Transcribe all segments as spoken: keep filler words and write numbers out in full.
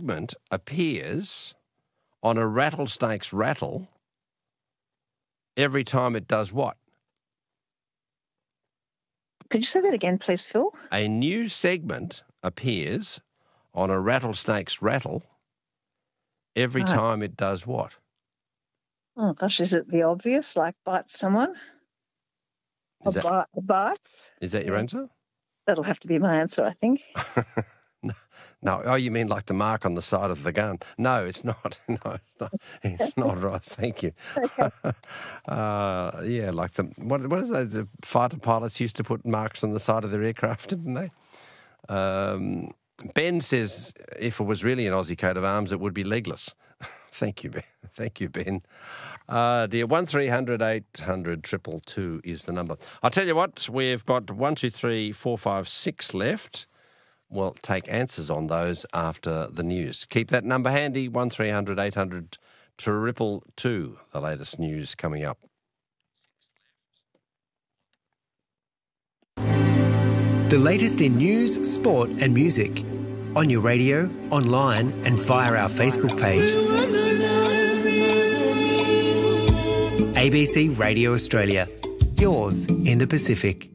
segment appears on a rattlesnake's rattle every time it does what? Could you say that again, please, Phil? A new segment appears on a rattlesnake's rattle every Right. time it does what? Oh, gosh, is it the obvious, like bite someone? Is Or that, bite, bites? is that your Yeah. answer? That'll have to be my answer, I think. no, no. Oh, you mean like the mark on the side of the gun? No, it's not. No, it's not. It's not, Ross. Thank you. Okay. uh, yeah, like the what? What is that? The fighter pilots used to put marks on the side of their aircraft, didn't they? Um, Ben says if it was really an Aussie coat of arms, it would be legless. Thank you, Ben. Thank you, Ben. Uh, dear, one three hundred eight hundred two two two is the number. I'll tell you what, we've got one, two, three, four, five, six left. We'll take answers on those after the news. Keep that number handy, one three hundred eight hundred two two two, the latest news coming up. The latest in news, sport and music. On your radio, online and via our Facebook page. A B C Radio Australia. Yours in the Pacific.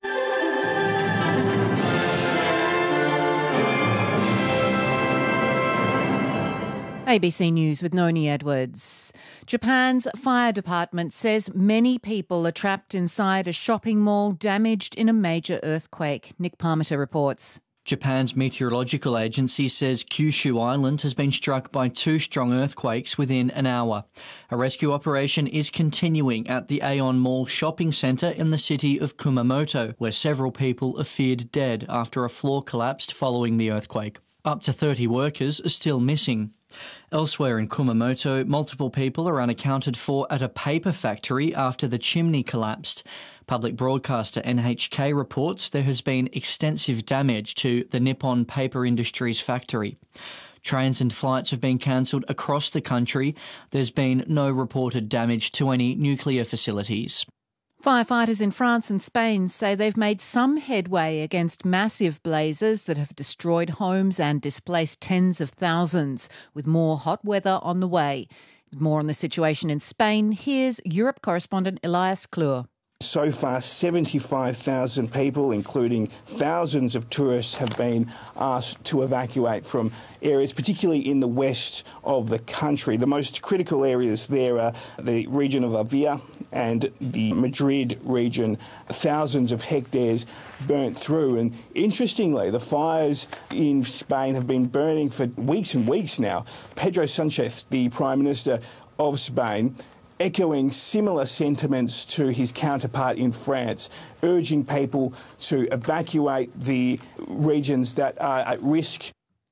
A B C News with Noni Edwards. Japan's fire department says many people are trapped inside a shopping mall damaged in a major earthquake. Nick Parmiter reports. Japan's meteorological agency says Kyushu Island has been struck by two strong earthquakes within an hour. A rescue operation is continuing at the Aeon Mall shopping centre in the city of Kumamoto, where several people are feared dead after a floor collapsed following the earthquake. Up to thirty workers are still missing. Elsewhere in Kumamoto, multiple people are unaccounted for at a paper factory after the chimney collapsed. Public broadcaster N H K reports there has been extensive damage to the Nippon Paper Industries factory. Trains and flights have been cancelled across the country. There's been no reported damage to any nuclear facilities. Firefighters in France and Spain say they've made some headway against massive blazes that have destroyed homes and displaced tens of thousands, with more hot weather on the way. More on the situation in Spain, here's Europe correspondent Elias Klur. So far, seventy-five thousand people, including thousands of tourists, have been asked to evacuate from areas, particularly in the west of the country. The most critical areas there are the region of Avia and the Madrid region. Thousands of hectares burnt through. And interestingly, the fires in Spain have been burning for weeks and weeks now. Pedro Sanchez, the Prime Minister of Spain, echoing similar sentiments to his counterpart in France, urging people to evacuate the regions that are at risk.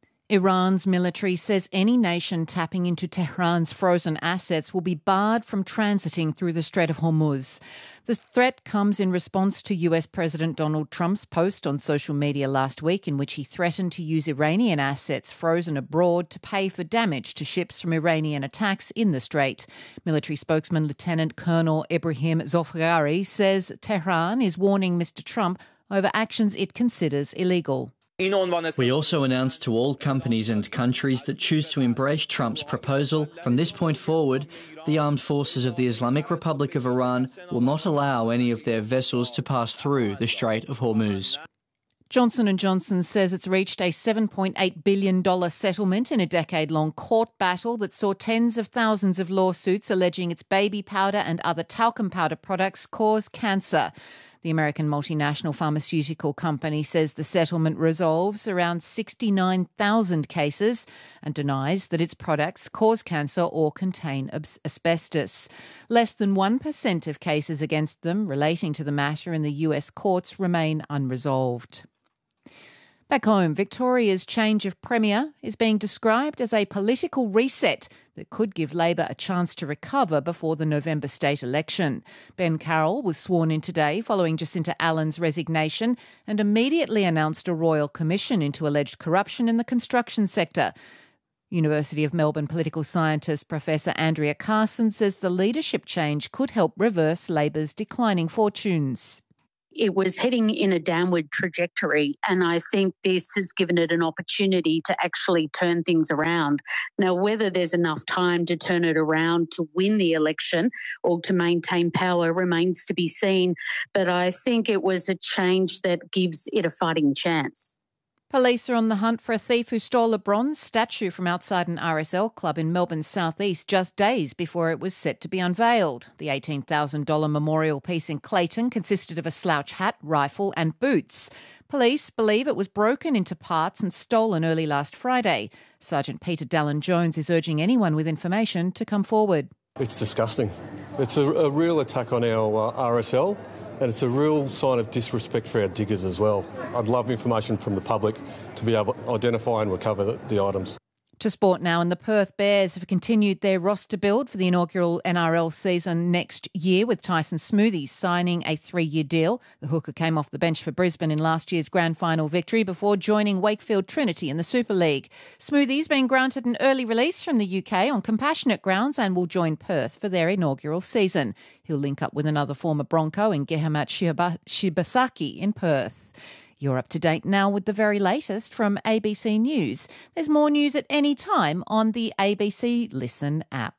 Iran's military says any nation tapping into Tehran's frozen assets will be barred from transiting through the Strait of Hormuz. The threat comes in response to U S President Donald Trump's post on social media last week in which he threatened to use Iranian assets frozen abroad to pay for damage to ships from Iranian attacks in the strait. Military spokesman Lieutenant Colonel Ibrahim Zofghari says Tehran is warning Mister Trump over actions it considers illegal. We also announced to all companies and countries that choose to embrace Trump's proposal, from this point forward, the armed forces of the Islamic Republic of Iran will not allow any of their vessels to pass through the Strait of Hormuz. Johnson and Johnson says it's reached a seven point eight billion dollars settlement in a decade-long court battle that saw tens of thousands of lawsuits alleging its baby powder and other talcum powder products cause cancer. The American multinational pharmaceutical company says the settlement resolves around sixty-nine thousand cases and denies that its products cause cancer or contain asbestos. Less than one percent of cases against them relating to the matter in the U S courts remain unresolved. Back home, Victoria's change of premier is being described as a political reset that could give Labor a chance to recover before the November state election. Ben Carroll was sworn in today following Jacinta Allen's resignation and immediately announced a royal commission into alleged corruption in the construction sector. University of Melbourne political scientist Professor Andrea Carson says the leadership change could help reverse Labor's declining fortunes. it was heading in a downward trajectory, and I think this has given it an opportunity to actually turn things around. Now, whether there's enough time to turn it around to win the election or to maintain power remains to be seen, but I think it was a change that gives it a fighting chance. Police are on the hunt for a thief who stole a bronze statue from outside an R S L club in Melbourne's southeast just days before it was set to be unveiled. The eighteen thousand dollars memorial piece in Clayton consisted of a slouch hat, rifle and boots. Police believe it was broken into parts and stolen early last Friday. Sergeant Peter Dallin-Jones is urging anyone with information to come forward. It's disgusting. It's a, a real attack on our uh, R S L. And it's a real sign of disrespect for our diggers as well. I'd love information from the public to be able to identify and recover the, the items. To sport now, and the Perth Bears have continued their roster build for the inaugural N R L season next year, with Tyson Smoothies signing a three-year deal. The hooker came off the bench for Brisbane in last year's grand final victory before joining Wakefield Trinity in the Super League. Smoothies been granted an early release from the U K on compassionate grounds and will join Perth for their inaugural season. He'll link up with another former Bronco in Gehamat Shibasaki in Perth. You're up to date now with the very latest from A B C News. There's more news at any time on the A B C Listen app.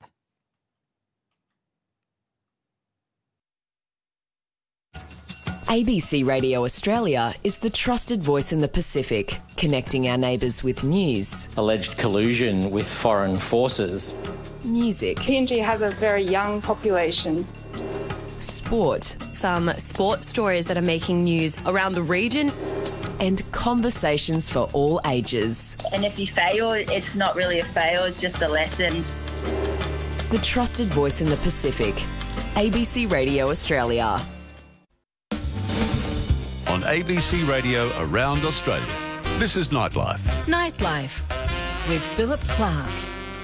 A B C Radio Australia is the trusted voice in the Pacific, connecting our neighbours with news, alleged collusion with foreign forces, music, P N G has a very young population, sport, some sports stories that are making news around the region, and conversations for all ages. And if you fail, it's not really a fail, it's just a lesson. The trusted voice in the Pacific. A B C Radio Australia. On A B C Radio around Australia, this is Nightlife. Nightlife with Philip Clark.